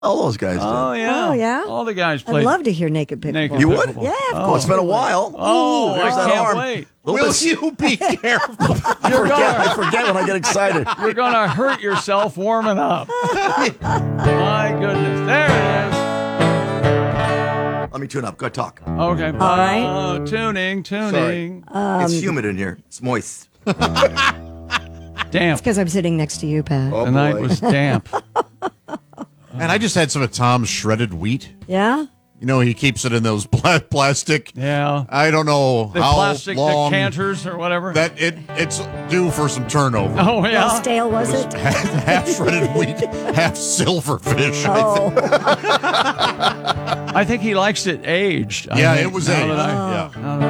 All those guys Oh, did. yeah. Oh, yeah? All the guys I'd played. love to hear naked pickleball. Naked You would? pickleball. Yeah, of Oh, it's been a while. Oh, there's I that can't arm. wait. Will you be careful? I forget when I get excited. You're going to hurt yourself warming up. My goodness. There it is. Let me tune up. Go talk. Okay. All right. Tuning. It's humid in here. It's moist. Damp. Because I'm sitting next to you, Pat. Oh, The night boy. was damp. And I just had some of Tom's shredded wheat. Yeah? You know, he keeps it in those plastic. Yeah. I don't know The how plastic long decanters or whatever. that it's due for some turnover. Oh, How yeah. stale was it? Half shredded wheat, half silverfish. Oh, I think he likes it aged. Yeah, it was aged. Now that I- Yeah. now that